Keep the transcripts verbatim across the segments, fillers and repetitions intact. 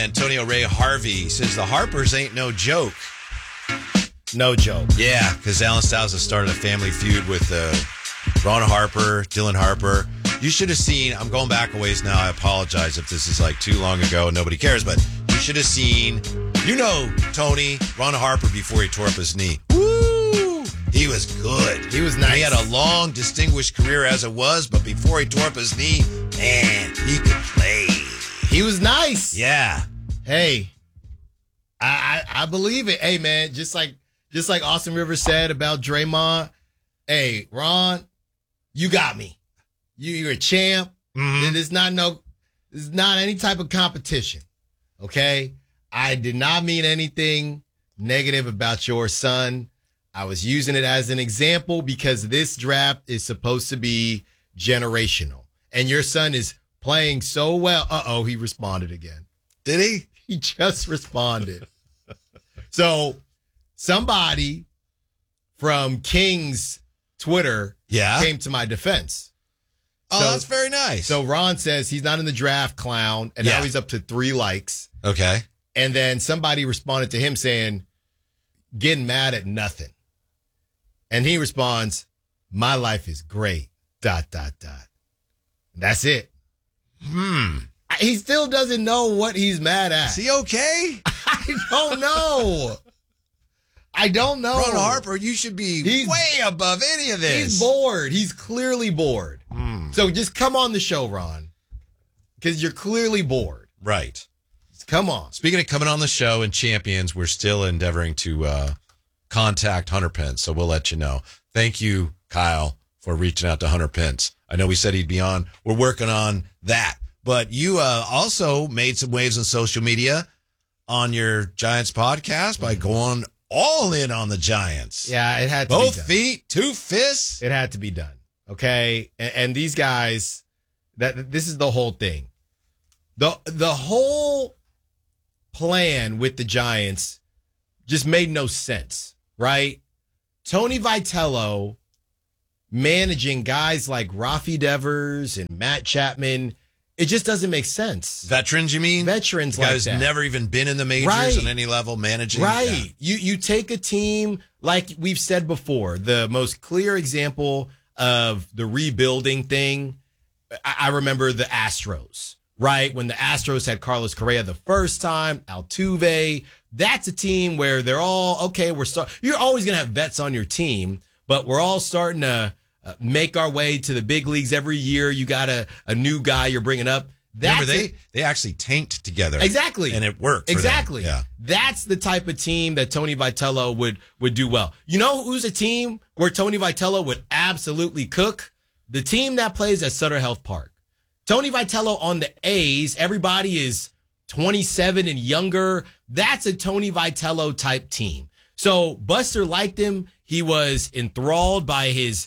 Antonio Ray Harvey says the Harpers ain't no joke. No joke. Yeah, because Alan Stiles has started a family feud with uh, Ron Harper, Dylan Harper. You should have seen, I'm going back a ways now. I apologize if this is like too long ago and nobody cares, but you should have seen, you know, Tony, Ron Harper before he tore up his knee. Woo! He was good. He was nice. He had a long, distinguished career as it was, but before he tore up his knee, man, he could play. He was nice. Yeah. Hey, I, I I believe it. Hey, man, just like just like Austin Rivers said about Draymond. Hey, Ron, you got me. You, you're a champ. Mm-hmm. There's not no, there's not any type of competition. Okay, I did not mean anything negative about your son. I was using it as an example because this draft is supposed to be generational, and your son is playing so well. Uh oh, he responded again. Did he? He just responded. So somebody from King's Twitter yeah. came to my defense. Oh, so, that's very nice. So Ron says he's not in the draft, clown, and yeah. now he's up to three likes. Okay. And then somebody responded to him saying, getting mad at nothing. And he responds, my life is great, dot, dot, dot. That's it. Hmm. He still doesn't know what he's mad at. Is he okay? I don't know. I don't know. Ron Harper, you should be he's, way above any of this. He's bored. He's clearly bored. Mm. So just come on the show, Ron, because you're clearly bored. Right. Come on. Speaking of coming on the show and champions, we're still endeavoring to uh, contact Hunter Pence, so we'll let you know. Thank you, Kyle, for reaching out to Hunter Pence. I know we said he'd be on. We're working on that. But you uh, also made some waves on social media on your Giants podcast by going all in on the Giants. Yeah, it had to Both be done. feet, two fists. It had to be done. Okay? And, and these guys, that this is the whole thing. The the whole plan with the Giants just made no sense, right? Tony Vitello managing guys like Rafi Devers and Matt Chapman. It just doesn't make sense. Veterans, you mean? Veterans the like guys that. never even been in the majors right. on any level managing. Right. Yeah. You you take a team, like we've said before, the most clear example of the rebuilding thing, I, I remember the Astros, right? When the Astros had Carlos Correa the first time, Altuve, that's a team where they're all, okay, we're start. You're always going to have vets on your team, but we're all starting to Uh, make our way to the big leagues every year. You got a, a new guy you're bringing up. That's Remember, they, a, they actually tanked together. Exactly. And it worked. For exactly. them. Yeah. That's the type of team that Tony Vitello would, would do well. You know who's a team where Tony Vitello would absolutely cook? The team that plays at Sutter Health Park. Tony Vitello on the A's, everybody is twenty-seven and younger. That's a Tony Vitello type team. So Buster liked him. He was enthralled by his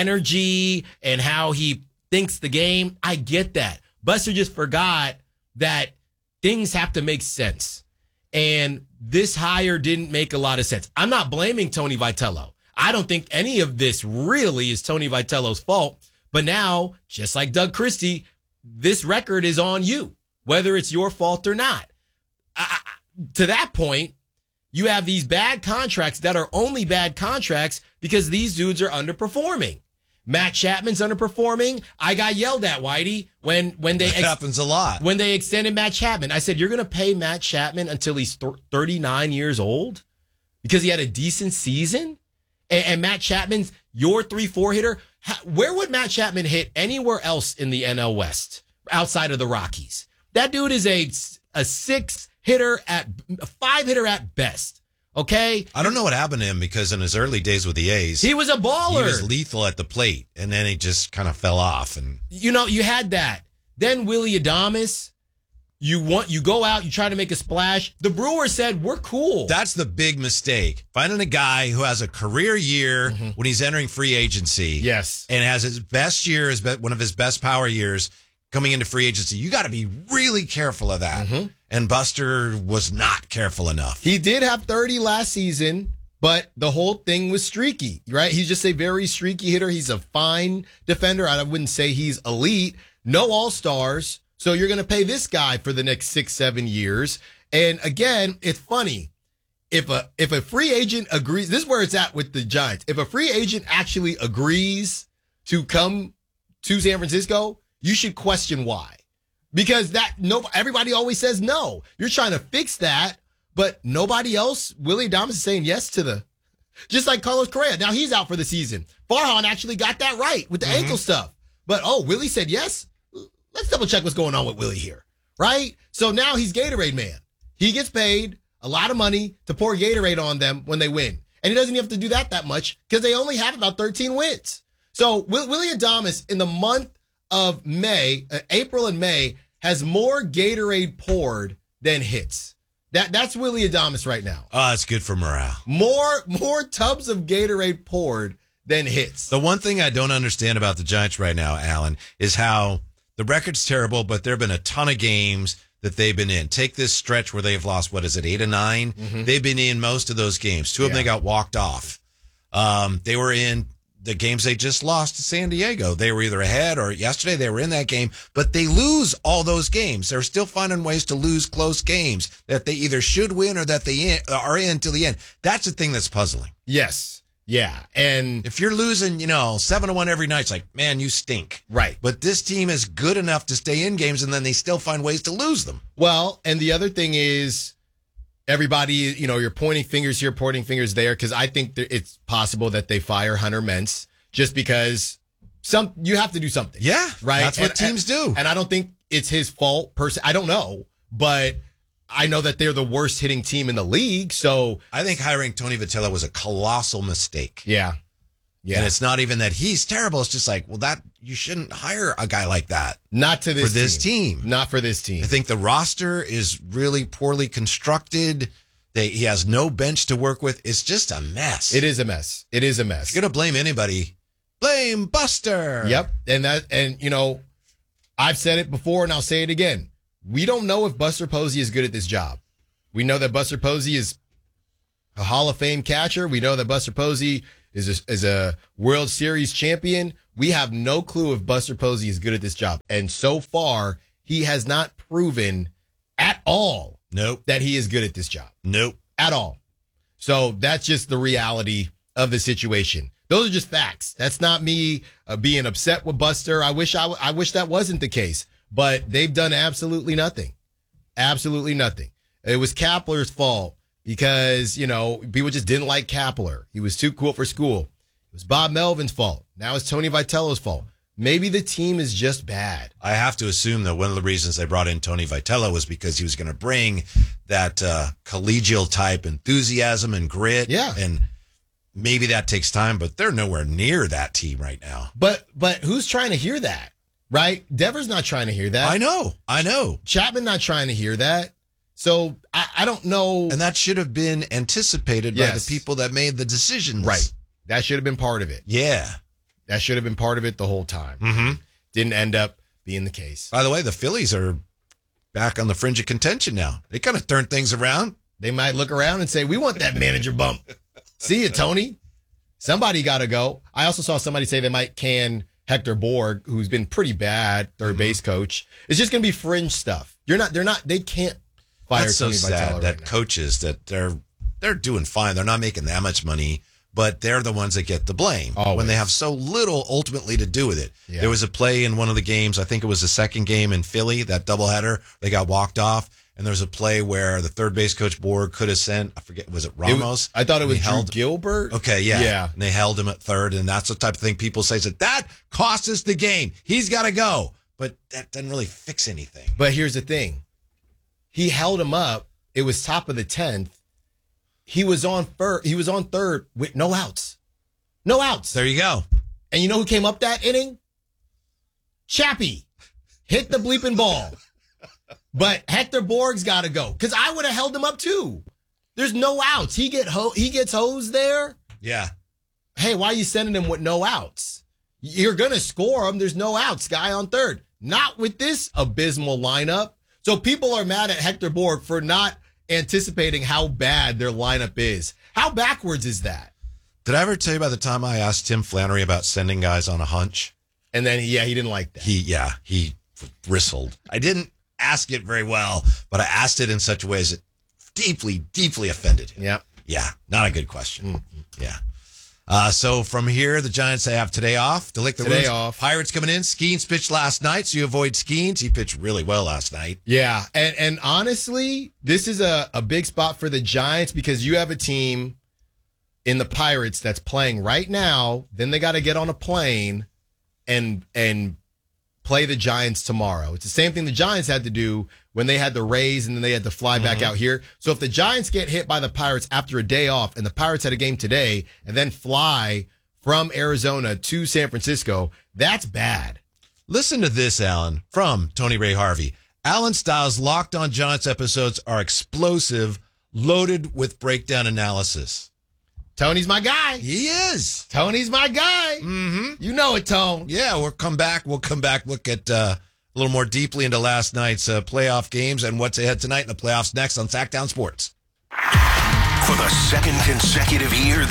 energy and how he thinks the game. I get that. Buster just forgot that things have to make sense. And this hire didn't make a lot of sense. I'm not blaming Tony Vitello. I don't think any of this really is Tony Vitello's fault. But now, just like Doug Christie, this record is on you, whether it's your fault or not. I, to that point, you have these bad contracts that are only bad contracts because these dudes are underperforming. Matt Chapman's underperforming. I got yelled at, Whitey, when when they That ex- happens a lot. when they extended Matt Chapman. I said, you're going to pay Matt Chapman until he's th- thirty-nine years old because he had a decent season? And, and Matt Chapman's your three four hitter? How, where would Matt Chapman hit anywhere else in the N L West outside of the Rockies? That dude is a, a six hitter at a five hitter at best. Okay? I don't know what happened to him because in his early days with the A's, He was a baller. he was lethal at the plate, and then he just kind of fell off. And You know, you had that. Then Willie Adames, you want you go out, you try to make a splash. The Brewers said, we're cool. that's the big mistake. Finding a guy who has a career year Mm-hmm. when he's entering free agency, Yes. and has his best year, his be- one of his best power years coming into free agency. You got to be really careful of that. Mm-hmm. And Buster was not careful enough. He did have thirty last season, but the whole thing was streaky, right? He's just a very streaky hitter. He's a fine defender. I wouldn't say he's elite. No all-stars. So you're going to pay this guy for the next six, seven years. And again, it's funny. If a if a free agent agrees, this is where it's at with the Giants. If a free agent actually agrees to come to San Francisco, you should question why. Because that no everybody always says no. You're trying to fix that, but nobody else, Willie Adames is saying yes to the just like Carlos Correa. Now he's out for the season. Farhan actually got that right with the mm-hmm. ankle stuff. But oh, Willie said yes. Let's double check what's going on with Willie here. Right? So now he's Gatorade man. He gets paid a lot of money to pour Gatorade on them when they win. And he doesn't even have to do that that much because they only have about thirteen wins. So Will, Willie Adames in the month of May, uh, April and May, has more Gatorade poured than hits. That That's Willie Adames right now. Oh, it's good for morale. More, more tubs of Gatorade poured than hits. The one thing I don't understand about the Giants right now, Alan, is how the record's terrible, but there have been a ton of games that they've been in. Take this stretch where they've lost, what is it, eight and nine? Mm-hmm. They've been in most of those games. Two of yeah. them they got walked off. Um, they were in the games they just lost to San Diego. They were either ahead or yesterday they were in that game, but they lose all those games. They're still finding ways to lose close games that they either should win or that they in, are in till the end. That's the thing that's puzzling. Yes. Yeah, and if you're losing, you know, seven to one every night, it's like, man, you stink. Right. But this team is good enough to stay in games, and then they still find ways to lose them. Well, and the other thing is everybody, you know, you're pointing fingers here, pointing fingers there, because I think that it's possible that they fire Hunter Mentz just because some you have to do something. Yeah, right. That's what and, teams and, do. And I don't think it's his fault per se. I don't know, but I know that they're the worst hitting team in the league. So I think hiring Tony Vitello was a colossal mistake. Yeah. Yeah. And it's not even that he's terrible. It's just like, well, that you shouldn't hire a guy like that. Not to this for this team. team. Not for this team. I think the roster is really poorly constructed. They, he has no bench to work with. It's just a mess. It is a mess. It is a mess. If you're going to blame anybody, blame Buster. Yep. And that, and you know, I've said it before and I'll say it again. We don't know if Buster Posey is good at this job. We know that Buster Posey is a Hall of Fame catcher. We know that Buster Posey is a, is a World Series champion. We have no clue if Buster Posey is good at this job. And so far, he has not proven at all nope. that he is good at this job. Nope. At all. So that's just the reality of the situation. Those are just facts. That's not me uh, being upset with Buster. I wish I, w- I wish that wasn't the case. But they've done absolutely nothing. Absolutely nothing. It was Kapler's fault because, you know, people just didn't like Kapler. He was too cool for school. It was Bob Melvin's fault. Now it's Tony Vitello's fault. Maybe the team is just bad. I have to assume that one of the reasons they brought in Tony Vitello was because he was going to bring that uh, collegial type enthusiasm and grit. Yeah. And maybe that takes time, but they're nowhere near that team right now. But but who's trying to hear that? Right? Devers not trying to hear that. I know. I know. Chapman not trying to hear that. So I, I don't know. And that should have been anticipated yes. by the people that made the decisions. Right. That should have been part of it. Yeah. That should have been part of it the whole time. Mm-hmm. Didn't end up being the case. By the way, the Phillies are back on the fringe of contention now. They kind of turned things around. They might look around and say, we want that manager bump. See you, Tony. Somebody got to go. I also saw somebody say they might can Hector Borg, who's been pretty bad, third mm-hmm. base coach. It's just going to be fringe stuff. You're not, they're not, they can't fire That's Tony so Vitello sad right that now. coaches that they're, they're doing fine. They're not making that much money, but they're the ones that get the blame Always. when they have so little ultimately to do with it. Yeah. There was a play in one of the games, I think it was the second game in Philly, that doubleheader, they got walked off. And there was a play where the third base coach Borg could have sent, I forget, was it Ramos? It was, I thought it was Drew held, Gilbert. Okay, yeah. Yeah. And they held him at third, and that's the type of thing people say, that that cost us the game. He's got to go. But that doesn't really fix anything. But here's the thing. He held him up. It was top of the tenth. He was on first. He was on third with no outs. No outs. There you go. And you know who came up that inning? Chappie. Hit the bleeping ball. But Hector Borg's got to go because I would have held him up too. There's no outs. He get ho- he gets hosed there. Yeah. Hey, why are you sending him with no outs? You're gonna score him. There's no outs. Guy on third. Not with this abysmal lineup. So people are mad at Hector Borg for not anticipating how bad their lineup is. How backwards is that? Did I ever tell you about the time I asked Tim Flannery about sending guys on a hunch? And then yeah, he didn't like that. He yeah he. bristled. I didn't ask it very well, but I asked it in such a way as it deeply, deeply offended him. Yeah. Yeah, not a good question. Mm-hmm. Yeah. Uh, so from here, the Giants, they have today off. Delick the Today Wounds. off. Pirates coming in. Skeens pitched last night, so you avoid Skeens. He pitched really well last night. Yeah, and and honestly, this is a, a big spot for the Giants because you have a team in the Pirates that's playing right now. Then they got to get on a plane and and play the Giants tomorrow. It's the same thing the Giants had to do when they had the Rays and then they had to fly back Mm-hmm. out here. So if the Giants get hit by the Pirates after a day off and the Pirates had a game today and then fly from Arizona to San Francisco, that's bad. Listen to this, Alan, from Tony Ray Harvey. Alan Styles' Locked on Giants episodes are explosive, loaded with breakdown analysis. Tony's my guy. He is. Tony's my guy. Mm-hmm. You know it, Tone. Yeah, we'll come back. We'll come back, look at uh, a little more deeply into last night's uh, playoff games and what's ahead tonight in the playoffs next on Sacktown Sports. For the second consecutive year,